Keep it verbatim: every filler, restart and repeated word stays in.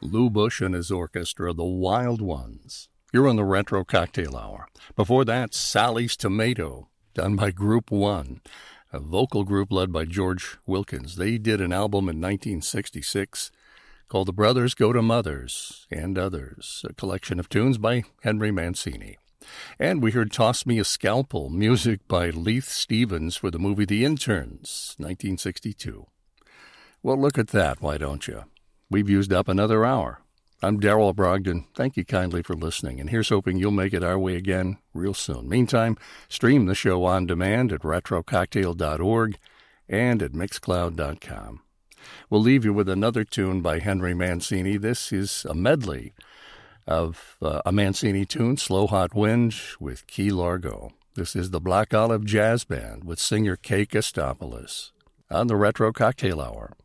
Lou Bush and his orchestra, The Wild Ones. You're on the Retro Cocktail Hour. Before that, Sally's Tomato, done by Group One, a vocal group led by George Wilkins. They did an album in nineteen sixty-six called The Brothers Go to Mothers and Others, a collection of tunes by Henry Mancini. And we heard Toss Me a Scalpel, music by Leith Stevens for the movie The Interns, nineteen sixty-two. Well, look at that, why don't you? We've used up another hour. I'm Darrell Brogdon. Thank you kindly for listening, and here's hoping you'll make it our way again real soon. Meantime, stream the show on demand at retro cocktail dot org and at mixcloud dot com. We'll leave you with another tune by Henry Mancini. This is a medley of uh, a Mancini tune, Slow Hot Wind, with Key Largo. This is the Black Olive Jazz Band with singer Kay Kostopoulos on the Retro Cocktail Hour.